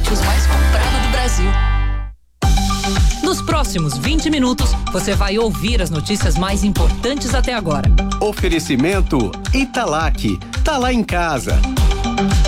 ônibus mais comprado do Brasil. Nos próximos 20 minutos, você vai ouvir as notícias mais importantes até agora. Oferecimento Italac. Tá lá em casa.